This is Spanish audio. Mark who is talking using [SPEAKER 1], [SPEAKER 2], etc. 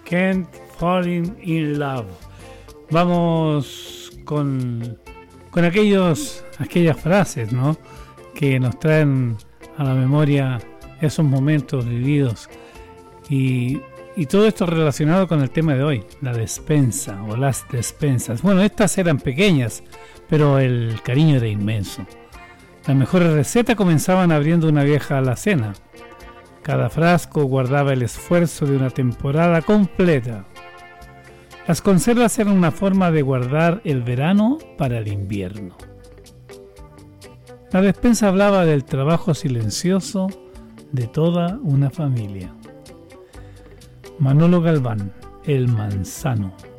[SPEAKER 1] Can't Falling in Love. Vamos con aquellas frases, ¿no?, que nos traen a la memoria esos momentos vividos y todo esto relacionado con el tema de hoy, la despensa o las despensas. Bueno, estas eran pequeñas, pero el cariño era inmenso. Las mejores recetas comenzaban abriendo una vieja alacena. Cada frasco guardaba el esfuerzo de una temporada completa. Las conservas eran una forma de guardar el verano para el invierno. La despensa hablaba del trabajo silencioso de toda una familia. Manolo Galván, El Manzano.